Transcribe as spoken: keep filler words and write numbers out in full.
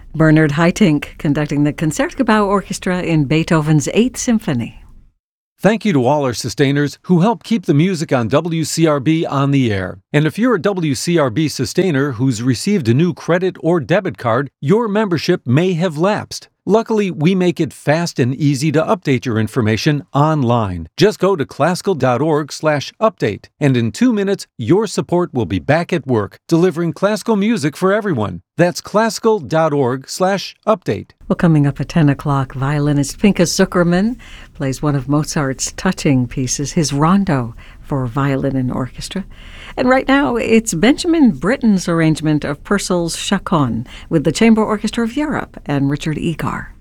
Bernard Haitink conducting the Concertgebouw Orchestra in Beethoven's Eighth Symphony. Thank you to all our sustainers who help keep the music on W C R B on the air. And if you're a W C R B sustainer who's received a new credit or debit card, your membership may have lapsed. Luckily, we make it fast and easy to update your information online. Just go to classical dot org slash update, and in two minutes, your support will be back at work, delivering classical music for everyone. That's classical dot org slash update. Well, coming up at ten o'clock, violinist Pinchas Zukerman plays one of Mozart's touching pieces, his Rondo for violin and orchestra. And right now, it's Benjamin Britten's arrangement of Purcell's Chaconne with the Chamber Orchestra of Europe and Richard Egar.